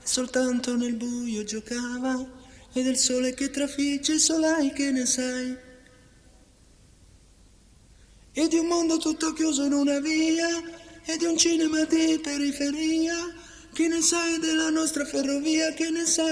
soltanto nel buio giocava, e del sole che trafigge solai che ne sai, e di un mondo tutto chiuso in una via, e di un cinema di periferia, che ne sai della nostra ferrovia, che ne sai